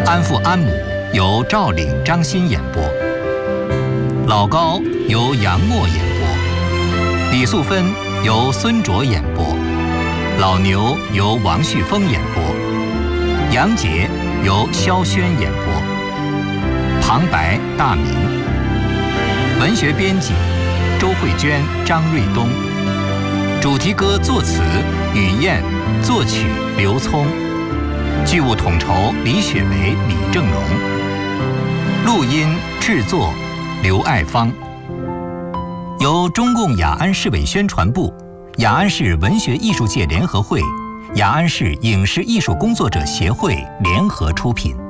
安父安母由赵岭、张欣演播，老高由杨默演播，李素芬由孙卓演播，老牛由王旭峰演播，杨杰由萧轩演播，旁白大明，文学编辑周慧娟、张瑞东，主题歌作词雨燕，作曲刘聪，剧务统筹李雪梅、李正荣，录音制作刘爱芳，由中共雅安市委宣传部、雅安市文学艺术界联合会、雅安市影视艺术工作者协会联合出品。